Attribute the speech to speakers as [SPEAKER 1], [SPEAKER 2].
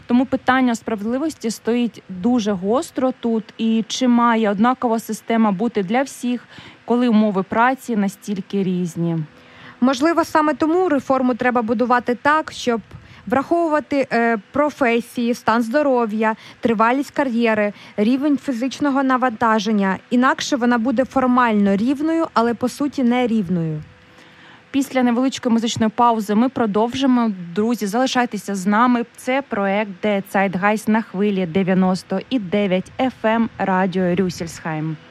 [SPEAKER 1] Тому питання справедливості стоїть дуже гостро тут. І чи має однакова система бути для всіх, коли умови праці настільки різні?
[SPEAKER 2] Можливо, саме тому реформу треба будувати так, щоб враховувати професії, стан здоров'я, тривалість кар'єри, рівень фізичного навантаження. Інакше вона буде формально рівною, але по суті не рівною.
[SPEAKER 1] Після невеличкої музичної паузи ми продовжимо. Друзі, залишайтеся з нами. Це проект «Der Zeitgeist» на хвилі 90,9 FM радіо Рюссельсхайм.